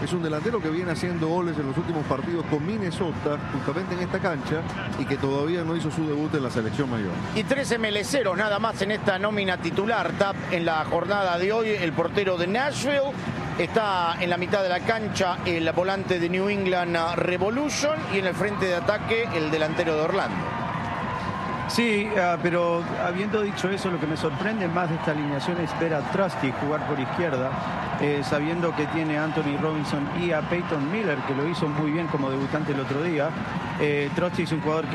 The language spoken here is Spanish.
Es un delantero que viene haciendo goles en los últimos partidos con Minnesota, justamente en esta cancha, y que todavía no hizo su debut en la selección mayor. Y 3 MLCeros nada más en esta nómina titular. Tap en la jornada de hoy, el portero de Nashville. Está en la mitad de la cancha el volante de New England Revolution y en el frente de ataque el delantero de Orlando. Sí, pero habiendo dicho eso, lo que me sorprende más de esta alineación es ver a Trusty jugar por izquierda, sabiendo que tiene a Anthony Robinson y a Peyton Miller, que lo hizo muy bien como debutante el otro día. Trusty es un jugador que